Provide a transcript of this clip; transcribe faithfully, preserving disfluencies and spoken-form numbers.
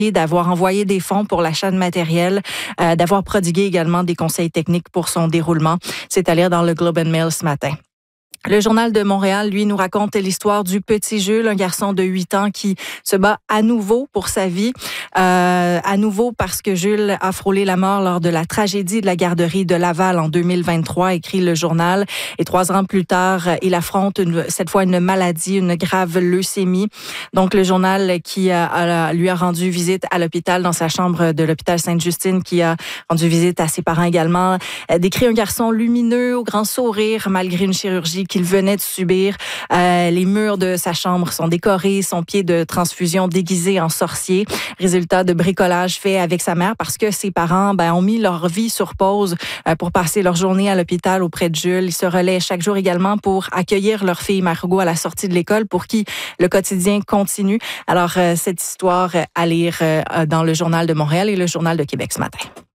d'avoir envoyé des fonds pour l'achat de matériel, euh, d'avoir prodigué également des conseils techniques pour son déroulement. C'est à lire dans le Globe and Mail ce matin. Le Journal de Montréal, lui, nous raconte l'histoire du petit Jules, un garçon de huit ans qui se bat à nouveau pour sa vie. Euh, à nouveau parce que Jules a frôlé la mort lors de la tragédie de la garderie de Laval en deux mille vingt-trois, écrit le journal. Et trois ans plus tard, il affronte une, cette fois une maladie, une grave leucémie. Donc, le journal qui a, a, lui a rendu visite à l'hôpital, dans sa chambre de l'hôpital Sainte-Justine, qui a rendu visite à ses parents également, décrit un garçon lumineux, au grand sourire, malgré une chirurgie qu'il venait de subir. Euh, les murs de sa chambre sont décorés, son pied de transfusion déguisé en sorcier. Résultat de bricolage fait avec sa mère parce que ses parents ben, ont mis leur vie sur pause euh, pour passer leur journée à l'hôpital auprès de Jules. Ils se relaient chaque jour également pour accueillir leur fille Margot à la sortie de l'école pour qui le quotidien continue. Alors, euh, cette histoire à lire euh, dans le Journal de Montréal et le Journal de Québec ce matin.